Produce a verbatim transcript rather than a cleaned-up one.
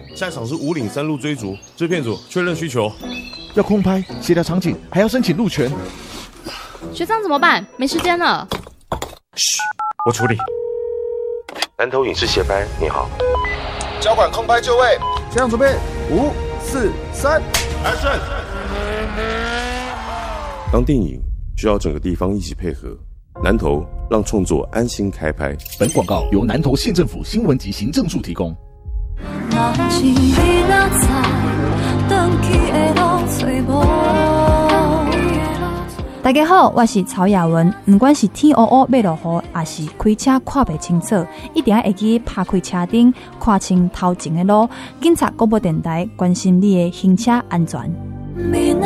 下一场是五岭山路追逐，制片组确认需求， 要空拍、协调场景，还要申请路权。 学长怎么办？没时间了。 嘘，我处理。 南投影视协拍，你好。 交管空拍就位， 现场准备，五、四、三 ，Action！ 当电影需要整个地方一起配合，南投让创作安心开拍。 本广告由南投县政府新闻及行政处提供。 大家好，我是曹雅文。不管是天黑黑要落雨，还是开车看不清楚，一定要会记拍开车灯，看清头前的路。警察广播电台关心你的行车安全。